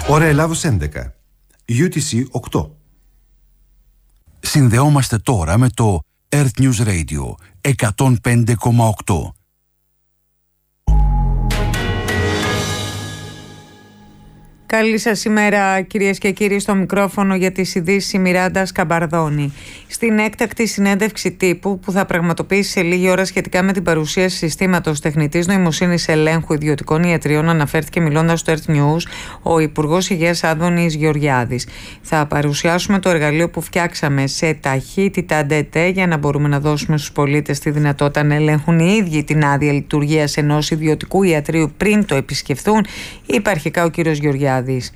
Ώρα Ελλάδος 11. UTC 8. Συνδεόμαστε τώρα με το Earth News Radio 105,8. Καλή σας ημέρα, κυρίες και κύριοι, στο μικρόφωνο για τις ειδήσεις η Μιράντα Σκαμπαρδόνη. Στην έκτακτη συνέντευξη τύπου που θα πραγματοποιήσει σε λίγη ώρα σχετικά με την παρουσίαση συστήματος τεχνητής νοημοσύνης ελέγχου ιδιωτικών ιατριών, αναφέρθηκε μιλώντας στο Earth News ο Υπουργός Υγείας Άδωνης Γεωργιάδης. Θα παρουσιάσουμε το εργαλείο που φτιάξαμε σε ταχύτητα ντετέ για να μπορούμε να δώσουμε στους πολίτες τη δυνατότητα να ελέγχουν οι ίδιοι την άδεια λειτουργίας ενός ιδιωτικού ιατρείου πριν το επισκεφθούν, είπε αρχικά ο κύριος Γεωργιάδης.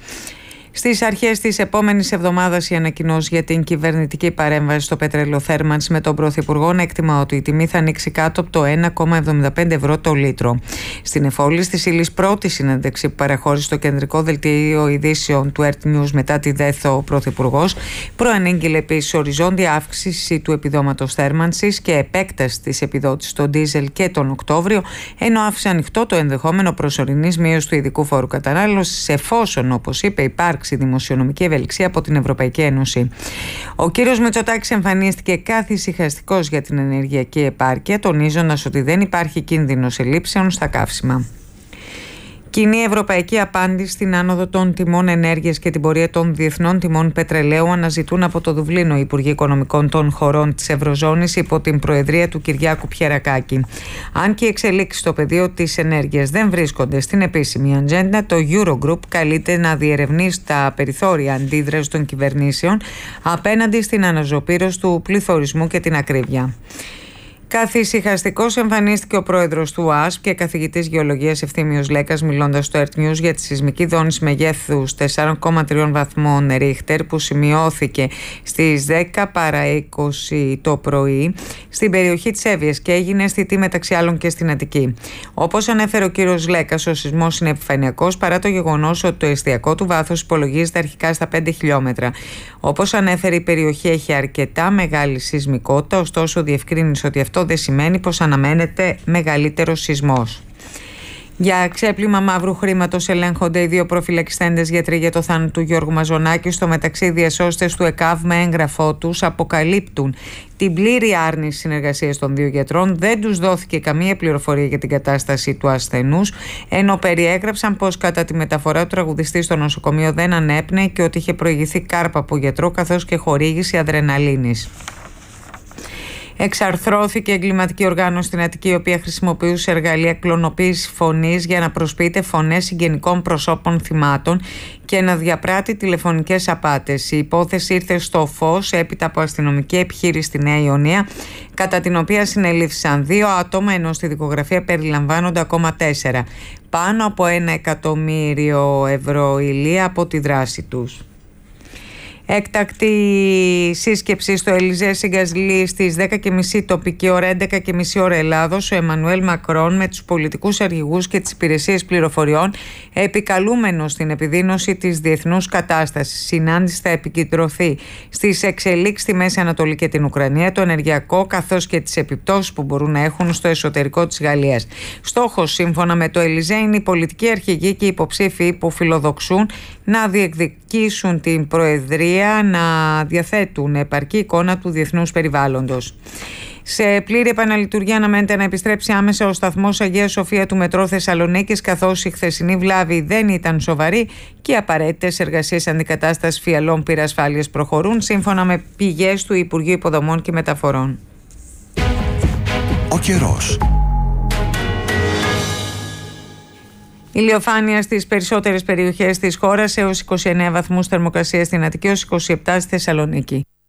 Στις αρχές της επόμενης εβδομάδας οι ανακοινώσεις για την κυβερνητική παρέμβαση στο πετρελαιοθέρμανση με τον Πρωθυπουργό εκτιμά ότι η τιμή θα ανοίξει κάτω από το 1,75 ευρώ το λίτρο. Στην εφόλης της ύλης πρώτη συνέντευξη που παραχώρησε στο κεντρικό δελτίο ειδήσεων του Earth News μετά τη ΔΕΘ ο Πρωθυπουργός, προανήγγειλε επίσης οριζόντια αύξηση του επιδόματος θέρμανσης και επέκταση της επιδότησης στο ντίζελ και τον Οκτώβριο, ενώ άφησε ανοιχτό το ενδεχόμενο προσωρινής μείωσης του ειδικού φόρου κατανάλωσης, εφόσον, όπως είπε, υπάρξει δημοσιονομική ευελιξία από την Ευρωπαϊκή Ένωση. Ο κύριος Μητσοτάκης εμφανίστηκε καθησυχαστικός για την ενεργειακή επάρκεια, τονίζοντας ότι δεν υπάρχει κίνδυνος ελλείψεων στα καύσιμα. Κοινή ευρωπαϊκή απάντηση στην άνοδο των τιμών ενέργειας και την πορεία των διεθνών τιμών πετρελαίου αναζητούν από το Δουβλίνο οι Υπουργοί Οικονομικών των χωρών της Ευρωζώνης υπό την προεδρία του Κυριάκου Πιερακάκη. Αν και οι εξελίξεις στο πεδίο της ενέργειας δεν βρίσκονται στην επίσημη ατζέντα, το Eurogroup καλείται να διερευνήσει τα περιθώρια αντίδρασης των κυβερνήσεων απέναντι στην αναζωπήρωση του πληθωρισμού και την ακρίβεια. Καθησυχαστικός εμφανίστηκε ο πρόεδρος του ΟΑΣΠ και καθηγητής γεωλογίας Ευθύμιος Λέκας, μιλώντας στο Earth News για τη σεισμική δόνηση μεγέθους 4,3 βαθμών Ρίχτερ που σημειώθηκε στις 10 παρά 20 το πρωί στην περιοχή της Εύβοιας και έγινε αισθητή μεταξύ άλλων και στην Αττική. Όπως ανέφερε ο κύριος Λέκας, ο σεισμός είναι επιφανειακός παρά το γεγονός ότι το εστιακό του βάθος υπολογίζεται αρχικά στα 5 χιλιόμετρα. Όπως ανέφερε, η περιοχή έχει αρκετά μεγάλη σεισμικότητα, ωστόσο διευκρίνησε ότι αυτό δεν σημαίνει πως αναμένεται μεγαλύτερος σεισμός. Για ξέπλυμα μαύρου χρήματος ελέγχονται οι δύο προφυλακιστέντες γιατροί για το θάνατο του Γιώργου Μαζονάκη. Στο μεταξύ, οι διασώστες του ΕΚΑΒ με έγγραφό τους αποκαλύπτουν την πλήρη άρνηση συνεργασίας των δύο γιατρών. Δεν τους δόθηκε καμία πληροφορία για την κατάσταση του ασθενούς, ενώ περιέγραψαν πως κατά τη μεταφορά του τραγουδιστή στο νοσοκομείο δεν ανέπνεε και ότι είχε προηγηθεί κάρπα από γιατρό καθώς και χορήγηση αδρεναλίνης. Εξαρθρώθηκε εγκληματική οργάνωση στην Αττική, η οποία χρησιμοποιούσε εργαλεία κλωνοποίησης φωνής για να προσποιείται φωνές συγγενικών προσώπων θυμάτων και να διαπράττει τηλεφωνικές απάτες. Η υπόθεση ήρθε στο φως έπειτα από αστυνομική επιχείρηση στη Νέα Ιωνία, κατά την οποία συνελήφθησαν 2 άτομα, ενώ στη δικογραφία περιλαμβάνονται ακόμα 4. Πάνω από 1 εκατομμύριο ευρώ ηλία από τη δράση τους. Έκτακτη σύσκεψη στο Ελιζέ Σιγκαζλή στις 10.30 τοπική ώρα, 11.30 ώρα Ελλάδος, ο Εμμανουέλ Μακρόν με τους πολιτικούς αρχηγούς και τις υπηρεσίες πληροφοριών, επικαλούμενος στην επιδείνωση της διεθνούς κατάστασης. Συνάντηση θα επικεντρωθεί στις εξελίξεις στη Μέση Ανατολή και την Ουκρανία, το ενεργειακό καθώς και τις επιπτώσεις που μπορούν να έχουν στο εσωτερικό της Γαλλίας. Στόχος, σύμφωνα με το Ελιζέ, είναι οι πολιτικοί αρχηγοί και οι υποψήφοι που φιλοδοξούν να διεκδικήσουν την Προεδρία, να διαθέτουν επαρκή εικόνα του διεθνούς περιβάλλοντος. Σε πλήρη επαναλειτουργία αναμένεται να επιστρέψει άμεσα ο σταθμός Αγία Σοφία του Μετρό Θεσσαλονίκης, καθώς η χθεσινή βλάβη δεν ήταν σοβαρή και οι απαραίτητες εργασίες αντικατάστασης φιαλών πυρασφάλειας προχωρούν, σύμφωνα με πηγές του Υπουργείου Υποδομών και Μεταφορών. Ο καιρός. Ηλιοφάνεια στις περισσότερες περιοχές της χώρας, έως 29 βαθμούς θερμοκρασία στην Αττική, έως 27 στη Θεσσαλονίκη.